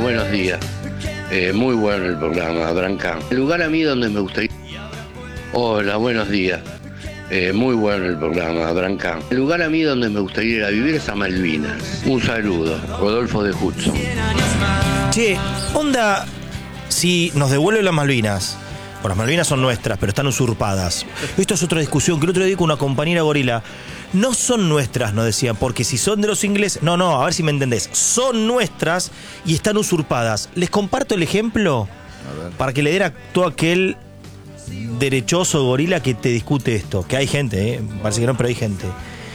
buenos días. Muy bueno el programa, Branca. El lugar a mí donde me gustaría... Hola, buenos días. Muy bueno el programa, Branca. El lugar a mí donde me gustaría ir a vivir es a Malvinas. Un saludo, Rodolfo de Hudson. Che, onda si nos devuelven las Malvinas. Bueno, las Malvinas son nuestras, pero están usurpadas. Esto es otra discusión que el otro día con una compañera gorila. No son nuestras, nos decían, porque si son de los ingleses... No, a ver si me entendés. Son nuestras y están usurpadas. Les comparto el ejemplo para que le diera a todo aquel derechoso gorila que te discute esto. Que hay gente, parece que no, pero hay gente.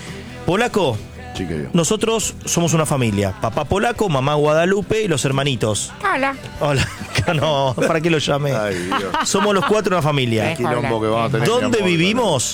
Polaco, sí, nosotros somos una familia. Papá polaco, mamá Guadalupe y los hermanitos. Hola. Hola. No, ¿para qué lo llamé? Ay, Dios. Somos los cuatro una familia. Quilombo que vamos a tener. ¿Dónde vivimos?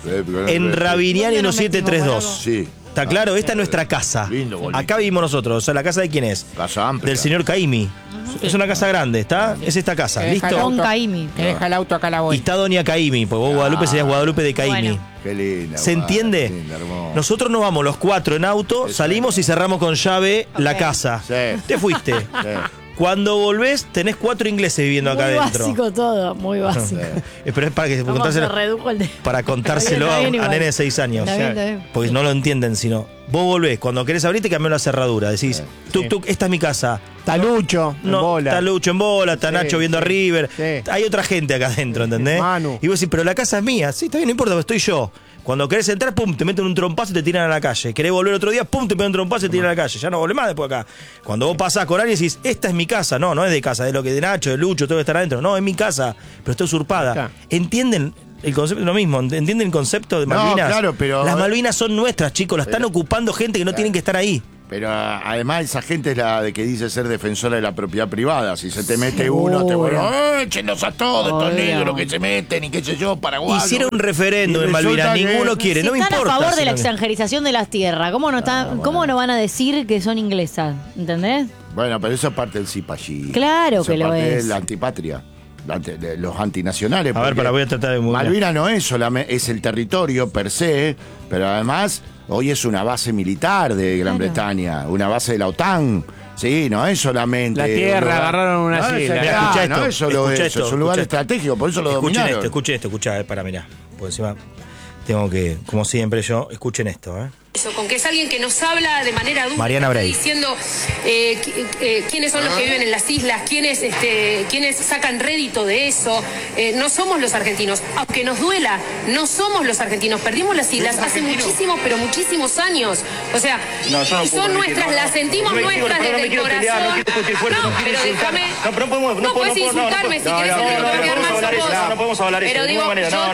En Rabiniani 1732. Sí. ¿Está claro? Esta es nuestra casa. Lindo, bonito. Acá vivimos nosotros. O sea, ¿la casa de quién es? Casa amplia. Del señor Caimi. Es una casa grande, ¿está? Es esta casa. ¿Listo? Don Caimi. Te deja el auto acá a la Y vuelta. está Doña Caimi, porque vos Guadalupe serías Guadalupe de Caimi. Bueno. Qué linda. ¿Se entiende? Linda, hermosa. Nosotros nos vamos los cuatro en auto, salimos y cerramos con llave la casa. Sí. Te fuiste. Sí. Cuando volvés, tenés 4 ingleses viviendo acá Muy adentro. básico todo, muy básico. Pero es para que ¿Cómo se redujo el de... para contárselo Está a bien un igual. nene de 6 años. Está bien, está bien. Porque no lo entienden, sino vos volvés, cuando querés abrir te cambió la cerradura, decís, tuk, esta es mi casa. Está Lucho, en No, bola. está Lucho en bola, está Nacho viendo a River. sí. Hay otra gente acá adentro, ¿entendés? Manu. Y vos decís, pero la casa es mía. Sí, está bien, no importa, porque estoy yo. Cuando querés entrar, pum, te meten un trompazo y te tiran a la calle. Querés volver otro día, pum, te meten un trompazo y te tiran a la calle. Ya no volvés más después acá. Cuando vos pasás con alguien y decís, esta es mi casa. No, no es de casa, es lo que de Nacho, de Lucho, todo que estar adentro. No, es mi casa, pero está usurpada. Está. ¿Entienden el concepto? Lo mismo, ¿entienden el concepto de Malvinas? claro, pero... Las Malvinas son nuestras, chicos, las están ocupando gente que no tienen que estar ahí. Pero además esa gente es la de que dice ser defensora de la propiedad privada. Si se te mete uno, te vuelve, échenos a todos estos negros que se meten y qué sé yo, Paraguay. Hicieron un referéndum Y en Malvinas, resulta que- ninguno quiere, Si no me están importa. a favor de si la no- extranjerización de las tierras, ¿cómo no van a decir que son inglesas? ¿Entendés? Bueno, pero eso es parte del CIPALLI. Claro Eso que lo parte es. de la antipatria. De los antinacionales. A ver, porque voy a tratar de... Malvinas no es solamente, es el territorio per se, pero además hoy es una base militar de Gran Bretaña, una base de la OTAN. Sí, no es solamente... La tierra, agarraron una no, isla. Mirá, escuchá esto, no es solo escuchá eso, esto, es un lugar escuchá esto. estratégico, por eso lo dominaron. Escuchen esto, para, mirá. Por encima tengo que, como siempre yo, escuchen esto, Eso, con que es alguien que nos habla de manera adulta, Mariana Bray. diciendo quiénes son los que viven en las islas, quiénes sacan rédito de eso. No somos los argentinos, aunque nos duela, no somos los argentinos. Perdimos las islas hace muchísimos, pero muchísimos años. O sea, y son nuestras, las sentimos nuestras desde el corazón. No, pero déjame. No puedes insultarme si querés, te tengo que pegar más a vos. No podemos hablar eso. Pero digo, yo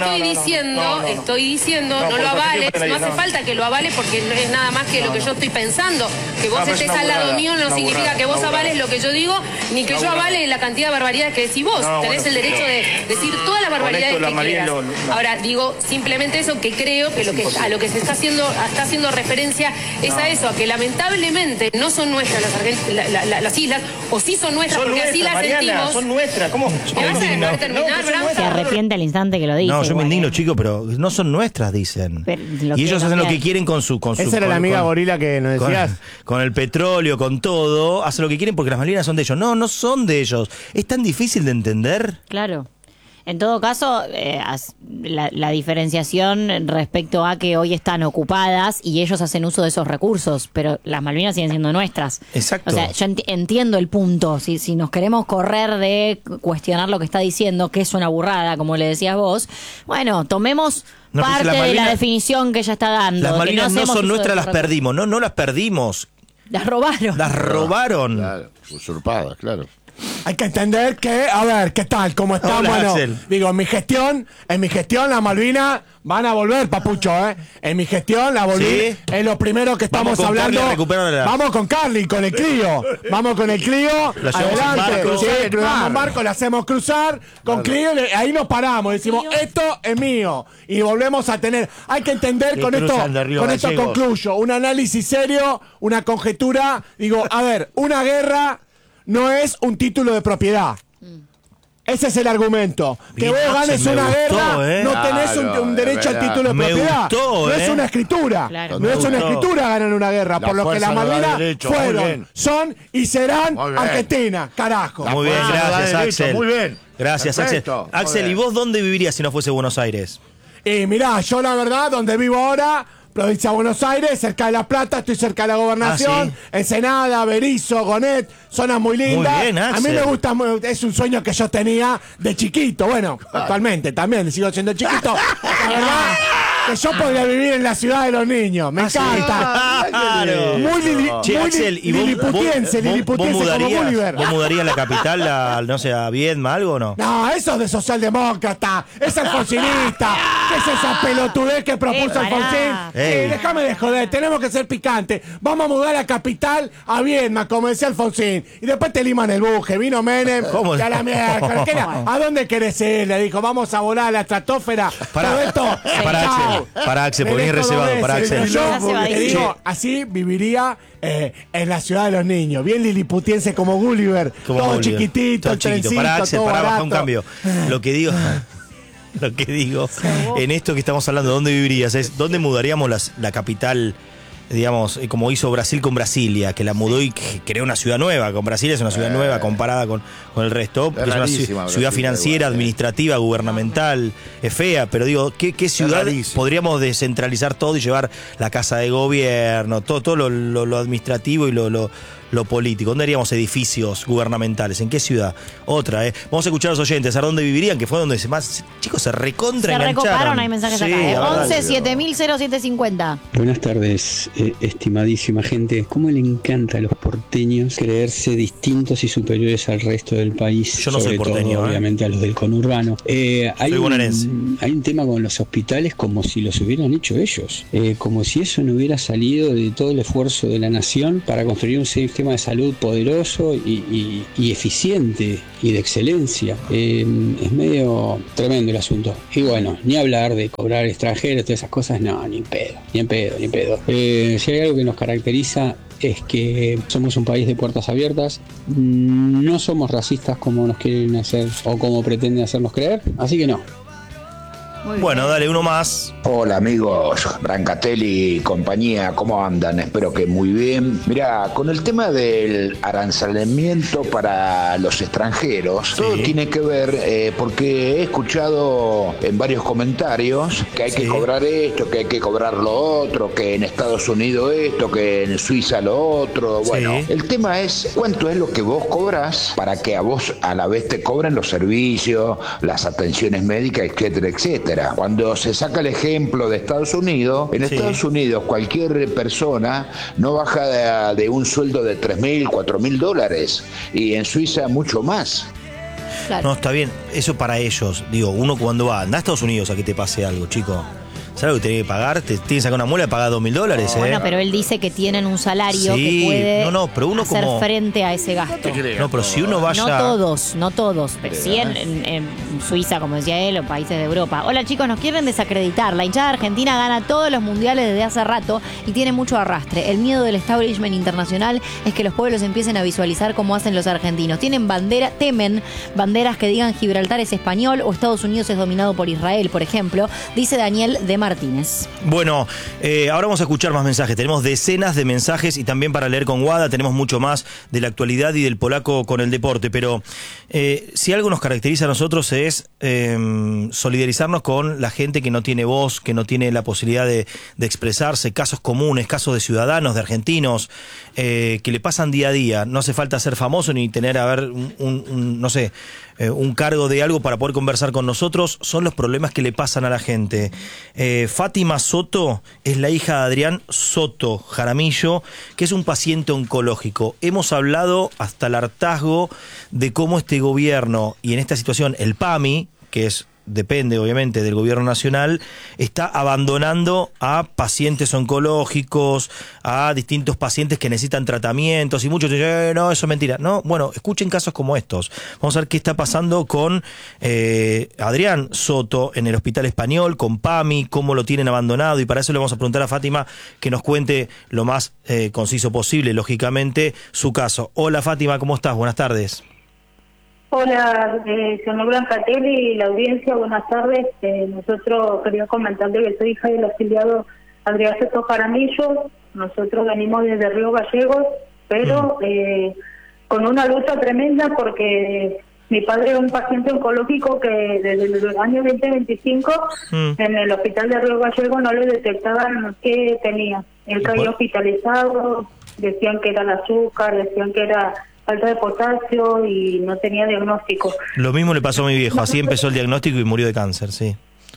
estoy diciendo, no lo avales, no hace falta que lo avales porque no es nada más que lo que yo estoy pensando. Que vos estés al lado mío no significa que vos avales lo que yo digo, ni que yo avale la cantidad de barbaridades que decís vos. Tenés el derecho de decir todas las barbaridades que quieras. Ahora, digo simplemente eso, que creo que a lo que se está haciendo referencia es a eso, a que lamentablemente no son nuestras las islas, o sí son nuestras, porque así las sentimos. Son nuestras, ¿cómo? ¿Me vas a dejar terminar, Branca? Se arrepiente al instante que lo dice. No, yo me igual, indigno, ¿eh? chicos, pero no son nuestras, dicen. Pero lo Y que ellos no hacen lo queda- que quieren con su... Esa era la amiga gorila que nos decías. Con el petróleo, con todo, hacen lo que quieren porque las Malvinas son de ellos. No, no son de ellos. Es tan difícil de entender. Claro. En todo caso, la diferenciación respecto a que hoy están ocupadas y ellos hacen uso de esos recursos, pero las Malvinas siguen siendo nuestras. Exacto. O sea, yo entiendo el punto. Si nos queremos correr de cuestionar lo que está diciendo, que es una burrada, como le decías vos, bueno, tomemos No, parte las de la Malvinas- definición que ella está dando. Las que Malvinas no hacemos son uso de nuestras, esos las recursos. perdimos. No, no las perdimos. Las robaron. Las robaron. Claro, usurpadas, claro. Hay que entender que, a ver, ¿qué tal? ¿Cómo estamos? Hola, Bueno, Axel. digo, en mi gestión las Malvinas van a volver, papucho, ¿eh? En mi gestión la volví. ¿Sí? Es lo primero que estamos Vamos con hablando. Carly a recuperarla. Vamos con Carly, con el Clio. Vamos con el Clio. La llevamos en Adelante. barco. Sí, Cruzar el cruzamos mar. en barco, la hacemos cruzar. Con Clio, ahí nos paramos. Decimos, esto es mío. Y volvemos a tener. Hay que entender Y con esto. cruzan de Río Con esto Gallegos. concluyo. Un análisis serio, una conjetura. Digo, a ver, una guerra no es un título de propiedad. Ese es el argumento. Que Bien, vos ganes me una gustó, guerra, no tenés Claro, un derecho al es verdad. título de Me propiedad. gustó, no es una escritura. Claro. No es una Me gustó. escritura ganar una guerra. La por lo que fuerza las no da Malvinas derecho, muy fueron, bien. son y serán Muy bien. Argentina. Carajo. La Muy bien, fuerza no da gracias, derecho, Axel. muy bien. Gracias, Perfecto, Axel. muy Axel, bien. ¿y vos dónde vivirías si no fuese Buenos Aires? Y mirá, yo la verdad, donde vivo ahora, provincia de Buenos Aires, cerca de La Plata, estoy cerca de la Gobernación, Ah, Ensenada, Berizo, Gonet, zonas muy lindas. bien, a mí Axel. me gusta, es un sueño que yo tenía de chiquito. Bueno, actualmente también sigo siendo chiquito. La verdad que yo podría vivir en la ciudad de los niños. Me encanta. Claro. Che, Muy Axel, ¿y vos, liliputiense, liliputiense como Gulliver. vos mudarías la capital a, no sé, a Viedma, algo o no? No, eso es de socialdemócrata, es alfonsinista. ¿Qué es esa pelotudez que propuso pará. Alfonsín? Ey. Déjame de joder, tenemos que ser picantes. Vamos a mudar la capital a Viedma, como decía Alfonsín. Y después te liman el buje, vino Menem. ¿Cómo? Y a la mierda. ¿A dónde querés ir? Le dijo, vamos a volar a la estratosfera. Todo esto. Chao. Para Axel, porque Tenés venís reservado, todo para ese, Axel. Yo Ya se va a te ir. digo, así viviría en la ciudad de los niños. Bien liliputiense como Gulliver. Como todo Bolívar. chiquitito, Todo el chiquito. trencito, Para Axel, todo para bajar barato. un cambio. Lo que digo, en esto que estamos hablando, ¿dónde vivirías? Es ¿dónde mudaríamos la capital, digamos, como hizo Brasil con Brasilia, que la mudó y creó una ciudad nueva? Con Brasilia es una ciudad nueva comparada con el resto. Es Es una rarísima ciudad Brasil, financiera, igual, administrativa, gubernamental, es fea, pero digo, ¿qué ciudad rarísimo. podríamos descentralizar todo y llevar la casa de gobierno, todo lo administrativo y lo político? ¿Dónde haríamos edificios gubernamentales? ¿En qué ciudad? Otra, Vamos a escuchar a los oyentes, a ver dónde vivirían, que fue donde más chicos se recontra Se engancharon. recoparon, hay mensajes Sí, acá. la verdad. 11 7000 Buenas tardes, estimadísima gente. ¿Cómo le encanta a los porteños creerse distintos y superiores al resto del país? Yo no soy sobre porteño, todo, obviamente, a los del conurbano. Hay bonaerense. hay un tema con los hospitales como si los hubieran hecho ellos. Como si eso no hubiera salido de todo el esfuerzo de la nación para construir un sistema de salud poderoso y eficiente y de excelencia. Es medio tremendo el asunto. Y bueno, ni hablar de cobrar extranjeros, todas esas cosas, no, ni en pedo, ni en pedo, ni en pedo. Si hay algo que nos caracteriza es que somos un país de puertas abiertas, no somos racistas como nos quieren hacer o como pretenden hacernos creer, así que no. Bueno, dale, uno más. Hola amigos, Brancatelli y compañía, ¿cómo andan? Espero que muy bien. Mirá, con el tema del arancelamiento para los extranjeros, todo tiene que ver, porque he escuchado en varios comentarios que hay que cobrar esto, que hay que cobrar lo otro, que en Estados Unidos esto, que en Suiza lo otro. Bueno, el tema es cuánto es lo que vos cobrás para que a vos a la vez te cobren los servicios, las atenciones médicas, etcétera, etcétera. Cuando se saca el ejemplo de Estados Unidos, en Estados Unidos cualquier persona no baja de un sueldo de $3.000, $4.000 y en Suiza mucho más. Claro. No, está bien, eso para ellos. Digo, uno cuando va, anda a Estados Unidos a que te pase algo, chico. ¿Sabes lo que tenés que pagar? Te tienes que sacar una muela y pagar $2.000, Bueno, pero él dice que tienen un salario que puede pero uno hacer como... frente a ese gasto. No, pero si uno vaya... No todos, pero sí en Suiza, como decía él, o países de Europa. Hola chicos, nos quieren desacreditar. La hinchada argentina gana todos los mundiales desde hace rato y tiene mucho arrastre. El miedo del establishment internacional es que los pueblos empiecen a visualizar cómo hacen los argentinos. Temen banderas que digan Gibraltar es español o Estados Unidos es dominado por Israel, por ejemplo, dice Daniel de Martínez. Bueno, ahora vamos a escuchar más mensajes. Tenemos decenas de mensajes y también para leer con Guada tenemos mucho más de la actualidad y del polaco con el deporte. Pero si algo nos caracteriza a nosotros es solidarizarnos con la gente que no tiene voz, que no tiene la posibilidad de expresarse, casos comunes, casos de ciudadanos, de argentinos, que le pasan día a día. No hace falta ser famoso ni tener, un cargo de algo para poder conversar con nosotros. Son los problemas que le pasan a la gente. Fátima Soto es la hija de Adrián Soto Jaramillo, que es un paciente oncológico. Hemos hablado hasta el hartazgo de cómo este gobierno, y en esta situación el PAMI, que depende obviamente del gobierno nacional, está abandonando a pacientes oncológicos, a distintos pacientes que necesitan tratamientos, y muchos dicen, no, eso es mentira. No, bueno, escuchen casos como estos. Vamos a ver qué está pasando con Adrián Soto en el Hospital Español, con PAMI, cómo lo tienen abandonado, y para eso le vamos a preguntar a Fátima que nos cuente lo más conciso posible, lógicamente, su caso. Hola Fátima, ¿cómo estás? Buenas tardes. Hola, señor Brancatelli y la audiencia, buenas tardes. Nosotros quería comentarle que soy hija del afiliado Adrián Soto Jaramillo. Nosotros venimos desde Río Gallegos, pero con una lucha tremenda porque mi padre es un paciente oncológico que desde el año 2025 en el hospital de Río Gallegos no le detectaban qué tenía. Él caía hospitalizado, decían que era el azúcar, decían que era falta de potasio y no tenía diagnóstico. Lo mismo le pasó a mi viejo, así empezó el diagnóstico y murió de cáncer, sí.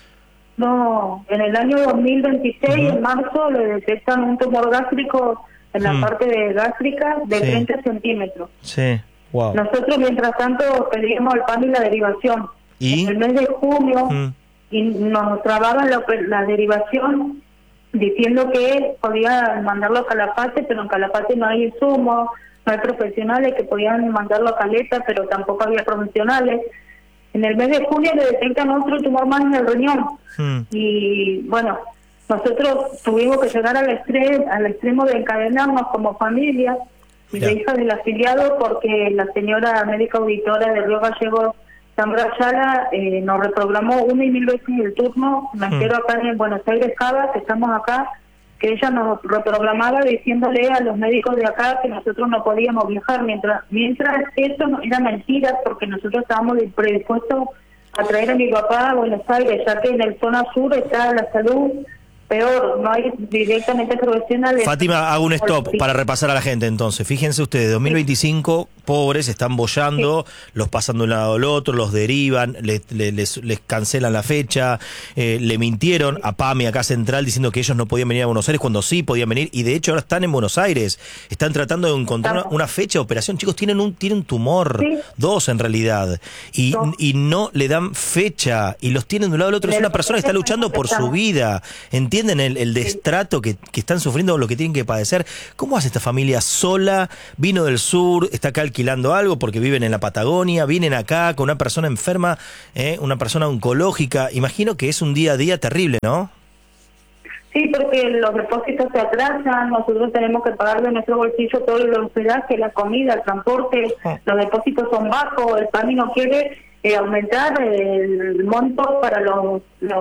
No, en el año 2026, en marzo, le detectan un tumor gástrico en la parte de gástrica de 30 centímetros. Sí, wow. Nosotros, mientras tanto, pedíamos el PAMI y la derivación. ¿Y? En el mes de junio, y nos trababan la derivación diciendo que podía mandarlo a Calafate, pero en Calafate no hay insumos, no hay profesionales que podían mandarlo a Caleta, pero tampoco había profesionales. En el mes de junio le detectan otro tumor más en el riñón. Y bueno, nosotros tuvimos que llegar al extremo de encadenarnos como familia y de hijas del afiliado, porque la señora médica auditora de Río Gallegos, Sandra Ayala, nos reprogramó 1 y 1000 veces el turno. Me entero acá en Buenos Aires, Cava, que estamos acá, que ella nos reprogramaba diciéndole a los médicos de acá que nosotros no podíamos viajar, mientras eso no era mentira, porque nosotros estábamos predispuestos a traer a mi papá a Buenos Aires, ya que en el zona sur está la salud peor, no hay directamente profesionales. Fátima, hago un stop para repasar a la gente entonces. Fíjense ustedes, 2025, pobres, están boyando, los pasan de un lado al otro, los derivan, les cancelan la fecha, le mintieron a PAMI acá central diciendo que ellos no podían venir a Buenos Aires cuando sí podían venir, y de hecho ahora están en Buenos Aires, están tratando de encontrar una fecha de operación. Chicos, tienen un tumor, 2 en realidad, y no le dan fecha, y los tienen de un lado al otro. Es una persona que está luchando por su vida. ¿Entienden el destrato que están sufriendo, lo que tienen que padecer? ¿Cómo hace esta familia sola? Vino del sur, está acá alquilando algo porque viven en la Patagonia, vienen acá con una persona enferma, una persona oncológica. Imagino que es un día a día terrible, ¿no? Sí, porque los depósitos se atrasan, nosotros tenemos que pagar de nuestro bolsillo todo el hospedaje, la comida, el transporte, los depósitos son bajos, el PAMI no quiere aumentar el monto para los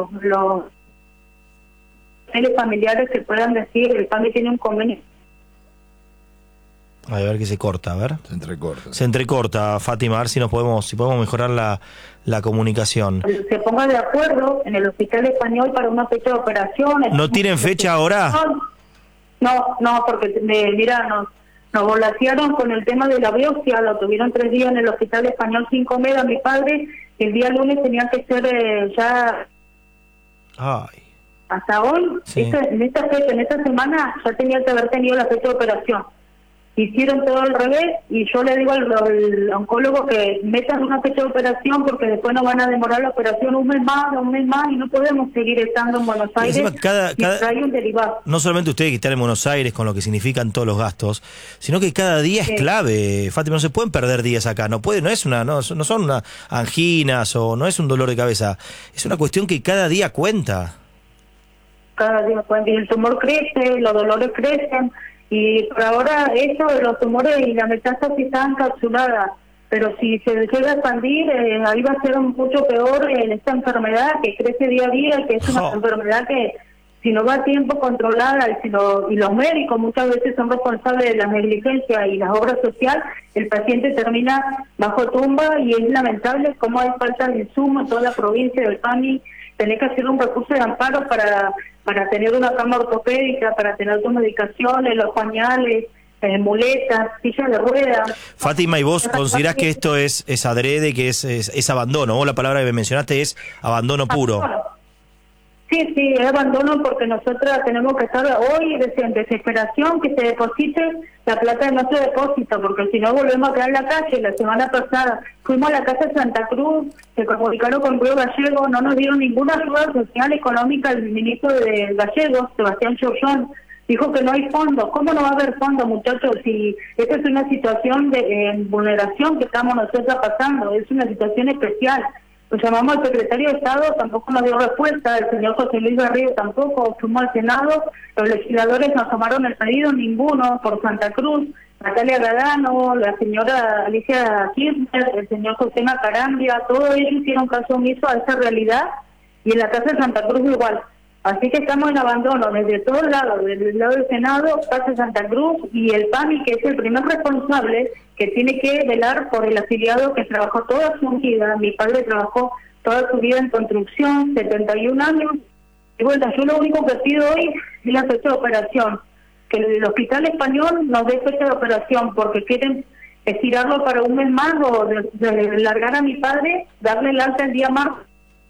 familiares que puedan decir, el PAMI tiene un convenio. A ver que se corta, a ver. Se entrecorta, Fátima, a ver si podemos mejorar la comunicación. Se ponga de acuerdo en el Hospital Español para una fecha de operación. ¿No tienen fecha ahora? No, porque mira, nos volasearon con el tema de la biopsia, lo tuvieron 3 días en el Hospital Español sin comer a mi padre, el día lunes tenía que ser ya... Ay. Hasta hoy, en esta fecha, en esta semana, ya tenía que haber tenido la fecha de operación. Hicieron todo al revés y yo le digo al oncólogo que metan una fecha de operación porque después nos van a demorar la operación un mes más y no podemos seguir estando en Buenos Aires y traer un derivado. No solamente ustedes que están en Buenos Aires con lo que significan todos los gastos, sino que cada día es clave, Fátima. No se pueden perder días acá, no son unas anginas o no es un dolor de cabeza, es una cuestión que cada día cuenta. Cada día cuenta y el tumor crece, los dolores crecen. Y por ahora eso de los tumores y la metástasis está encapsulada, pero si se llega a expandir, ahí va a ser mucho peor en esta enfermedad que crece día a día, que es una enfermedad que si no va a tiempo controlada y los médicos muchas veces son responsables de la negligencia y las obras sociales, el paciente termina bajo tumba y es lamentable cómo hay falta de insumos en toda la provincia del PAMI. Tenés que hacer un recurso de amparo para tener una cama ortopédica, para tener tus medicaciones, los pañales, muletas, sillas de ruedas. Fátima, ¿y vos considerás que esto es adrede, que es abandono? Vos la palabra que me mencionaste es abandono puro. Sí, es abandono porque nosotras tenemos que estar hoy en desesperación que se deposite la plata de nuestro depósito, porque si no volvemos a quedar en la calle. La semana pasada fuimos a la Casa de Santa Cruz, se comunicaron con Río Gallegos, no nos dieron ninguna ayuda social económica. El ministro de Gallegos, Sebastián Chorrón, dijo que no hay fondos. ¿Cómo no va a haber fondos, muchachos? Si esta es una situación de vulneración que estamos nosotros pasando, es una situación especial. Lo llamamos al secretario de Estado, tampoco nos dio respuesta, el señor José Luis Garrido tampoco, fuimos al Senado, los legisladores nos tomaron el pedido, ninguno, por Santa Cruz, Natalia Gadano, la señora Alicia Kirchner, el señor José Macarambia, todos ellos hicieron caso omiso a esa realidad, y en la Casa de Santa Cruz igual. Así que estamos en abandono desde todos lados, desde el lado del Senado, Casa de Santa Cruz y el PAMI, que es el primer responsable que tiene que velar por el afiliado que trabajó toda su vida. Mi padre trabajó toda su vida en construcción, 71 años. Y bueno, yo lo único que pido hoy es la fecha de operación, que el Hospital Español nos dé fecha de operación, porque quieren estirarlo para un mes más o de largar a mi padre, darle el alta el día martes.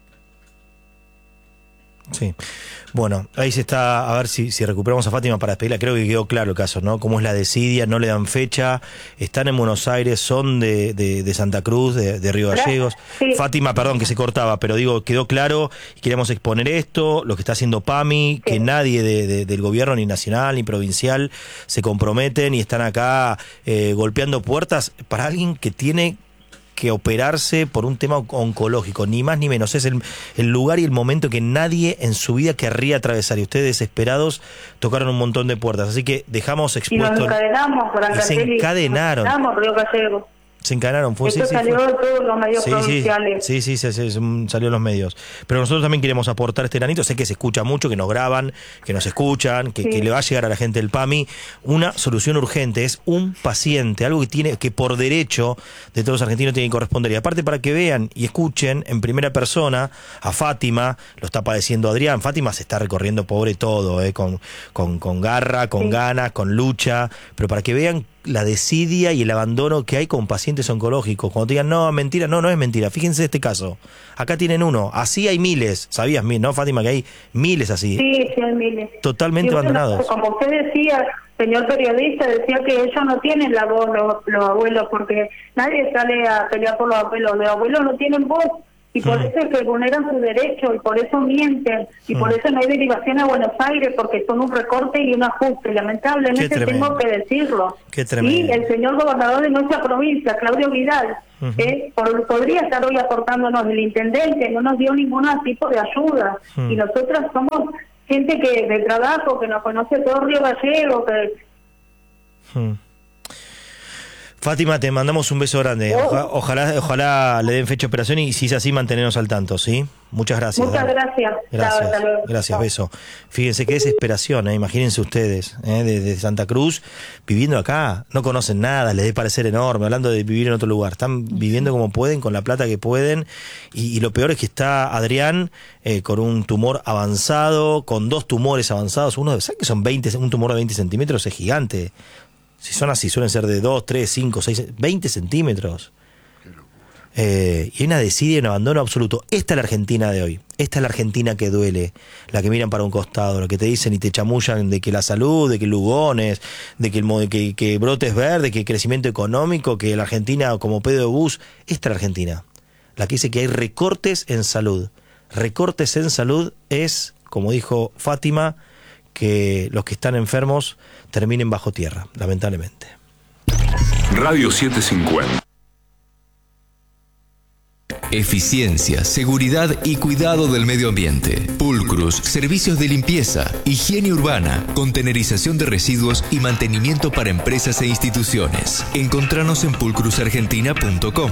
Sí. Bueno, ahí se está, a ver si recuperamos a Fátima para despedirla. Creo que quedó claro el caso, ¿no? Cómo es la desidia, no le dan fecha, están en Buenos Aires, son de Santa Cruz, de Río Gallegos. Sí. Fátima, perdón, que se cortaba, pero digo, quedó claro y queremos exponer esto, lo que está haciendo PAMI, que nadie del gobierno, ni nacional, ni provincial, se comprometen y están acá golpeando puertas para alguien que tiene que operarse por un tema oncológico, ni más ni menos. Es el lugar y el momento que nadie en su vida querría atravesar, y ustedes desesperados tocaron un montón de puertas, así que dejamos expuesto. Y nos encadenamos por se encadenaron. Río Gallegos. Se encadenaron. Esto salió de todos los medios provinciales. Sí, salió en los medios. Pero nosotros también queremos aportar este granito. Sé que se escucha mucho, que nos graban, que nos escuchan, que le va a llegar a la gente del PAMI. Una solución urgente es un paciente, algo que por derecho de todos los argentinos tiene que corresponder. Y aparte, para que vean y escuchen en primera persona a Fátima, lo está padeciendo Adrián. Fátima se está recorriendo, pobre, todo, con garra, con ganas, con lucha. Pero para que vean la desidia y el abandono que hay con pacientes oncológicos. Cuando te digan, no, mentira, no es mentira. Fíjense este caso. Acá tienen uno. Así hay miles. ¿Sabías, no, Fátima, que hay miles así? Sí, hay miles. Totalmente abandonados. Como usted decía, señor periodista, decía que ellos no tienen la voz, los abuelos, porque nadie sale a pelear por los abuelos. Los abuelos no tienen voz. Y por eso es que vulneran sus derechos, y por eso mienten, y por eso no hay derivación a Buenos Aires, porque son un recorte y un ajuste. Lamentablemente tengo que decirlo. Y el señor gobernador de nuestra provincia, Claudio Vidal, podría estar hoy aportándonos. El intendente no nos dio ningún tipo de ayuda. Y nosotras somos gente que de trabajo, que nos conoce todo Río Gallegos, que... Fátima, te mandamos un beso grande. Ojalá le den fecha de operación, y si es así, mantenernos al tanto, ¿sí? Muchas gracias. Muchas gracias. Gracias, beso. Fíjense qué desesperación, imagínense ustedes, desde Santa Cruz, viviendo acá, no conocen nada, les debe parecer enorme, hablando de vivir en otro lugar. Están viviendo como pueden, con la plata que pueden, y lo peor es que está Adrián con un tumor avanzado, con 2 tumores avanzados. Uno, ¿saben que son 20? Un tumor de 20 centímetros es gigante. Si son así, suelen ser de 2, 3, 5, 6, 20 centímetros. Y hay una desidia y un abandono absoluto. Esta es la Argentina de hoy. Esta es la Argentina que duele. La que miran para un costado, la que te dicen y te chamullan de que la salud, de que Lugones, de que brotes verdes, que crecimiento económico, que la Argentina como pedo de bus. Esta es la Argentina. La que dice que hay recortes en salud. Recortes en salud es, como dijo Fátima, que los que están enfermos terminen bajo tierra, lamentablemente. Radio 750. Eficiencia, seguridad y cuidado del medio ambiente. Pulcrus, servicios de limpieza, higiene urbana, contenerización de residuos y mantenimiento para empresas e instituciones. Encontranos en pulcrusargentina.com.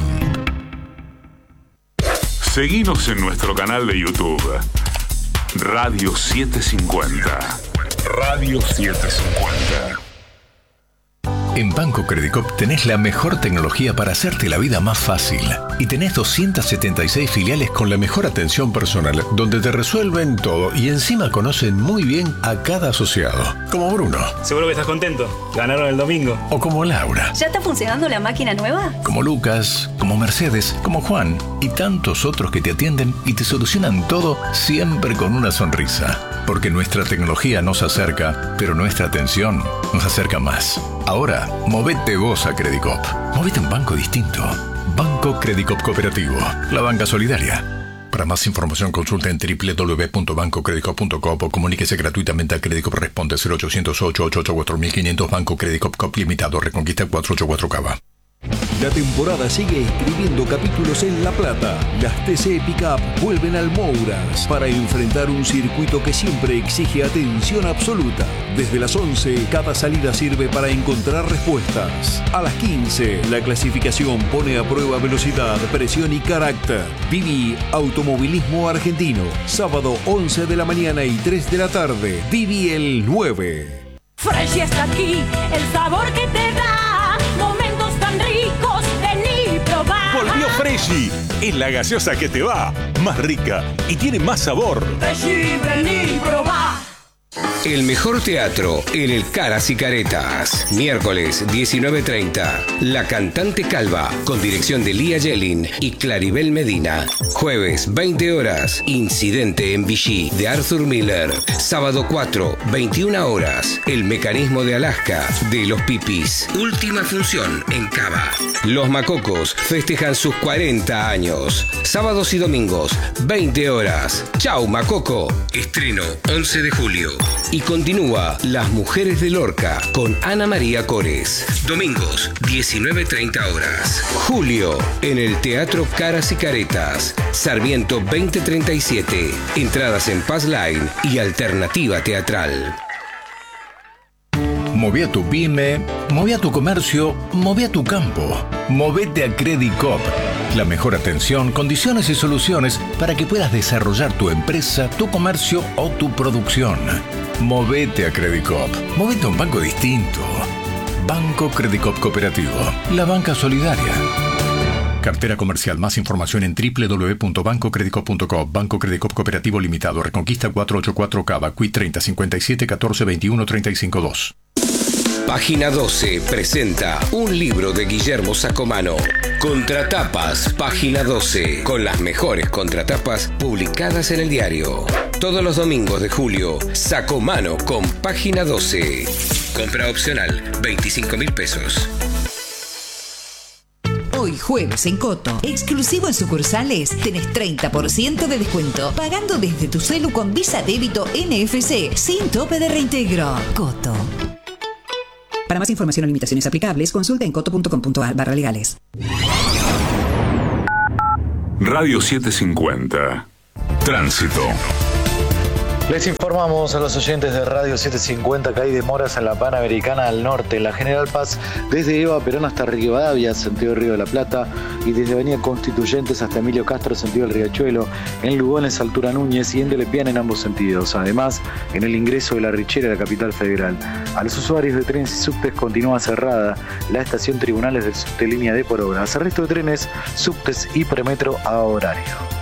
Seguinos en nuestro canal de YouTube. Radio 750. Radio 750. En Banco Credicop tenés la mejor tecnología para hacerte la vida más fácil. Y tenés 276 filiales con la mejor atención personal, donde te resuelven todo y encima conocen muy bien a cada asociado. Como Bruno. Seguro que estás contento. Ganaron el domingo. O como Laura. ¿Ya está funcionando la máquina nueva? Como Lucas, como Mercedes, como Juan y tantos otros que te atienden y te solucionan todo siempre con una sonrisa. Porque nuestra tecnología nos acerca, pero nuestra atención nos acerca más. Ahora, movete vos a Credicop. Movete a un banco distinto. Banco Credicop Cooperativo. La banca solidaria. Para más información consulta en www.bancocredicop.com o comuníquese gratuitamente a Credicop. Responde 0800 888 4500. Banco Credicop Cop Limitado. Reconquista 484 Cava. La temporada sigue escribiendo capítulos en La Plata. Las TC Pickup vuelven al Mouras para enfrentar un circuito que siempre exige atención absoluta. Desde las 11, cada salida sirve para encontrar respuestas. A las 15, la clasificación pone a prueba velocidad, presión y carácter. Viví Automovilismo Argentino. Sábado 11 de la mañana y 3 de la tarde. Viví el 9. Fresh está aquí, el sabor que te da momentos tan ricos, vení probar. Volvió Freshy, es la gaseosa que te va, más rica y tiene más sabor. Freshy, vení probar. El mejor teatro en el Caras y Caretas. Miércoles 19:30. La cantante calva, con dirección de Lía Yelin y Claribel Medina. Jueves 20 horas. Incidente en Vichy de Arthur Miller. Sábado 4, 21 horas. El mecanismo de Alaska de Los Pipis. Última función en Cava. Los Macocos festejan sus 40 años. Sábados y domingos 20 horas. Chau Macoco. Estreno 11 de julio. Y continúa Las Mujeres de Lorca con Ana María Cores. Domingos, 19:30 horas. Julio, en el Teatro Caras y Caretas. Sarmiento 2037. Entradas en Paz Line y Alternativa Teatral. Moví a tu pyme, moví a tu comercio, moví a tu campo. Movete a Credit Coop. La mejor atención, condiciones y soluciones para que puedas desarrollar tu empresa, tu comercio o tu producción. Movete a Credit Coop. Movete a un banco distinto. Banco Credit Coop Cooperativo. La banca solidaria. Cartera comercial. Más información en www.bancocreditcoop.com. Banco Credit Coop Cooperativo Limitado. Reconquista 484 Cava. Quit 30 57 14 21 35 2. Página 12 presenta un libro de Guillermo Sacomano. Contratapas, página 12, con las mejores contratapas publicadas en el diario. Todos los domingos de julio, Sacomano con página 12. Compra opcional, 25.000 pesos. Hoy jueves en Coto, exclusivo en sucursales, tenés 30% de descuento, pagando desde tu celu con Visa Débito NFC, sin tope de reintegro. Coto. Para más información o limitaciones aplicables, consulta en coto.com.ar/legales. Radio 750. Tránsito. Les informamos a los oyentes de Radio 750 que hay demoras en la Panamericana al norte, en la General Paz, desde Eva Perón hasta Rivadavia, sentido Río de la Plata, y desde Avenida Constituyentes hasta Emilio Castro, sentido del Riachuelo, en Lugones, altura Núñez, y en Telepian en ambos sentidos. Además, en el ingreso de La Richera a la capital federal. A los usuarios de trenes y subtes continúa cerrada la estación Tribunales del Subte Línea D por obras. El resto de trenes, subtes y premetro a horario.